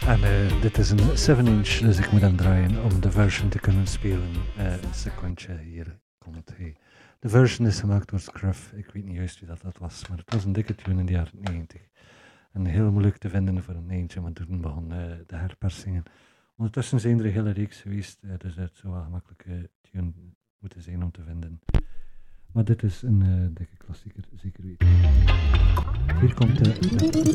En dit is een 7-inch, dus ik moet hem draaien om de version te kunnen spelen. Een secondje, hier komt hij. De version is gemaakt door Scruff, ik weet niet juist wie dat was, maar het was een dikke tune in de jaren 90. En heel moeilijk te vinden voor een eentje, want toen begon de herpersingen. Ondertussen zijn er een hele reeks geweest, dus het zou wel een gemakkelijke tune moeten zijn om te vinden. Maar dit is een dikke klassieker, zeker weten. Hier komt de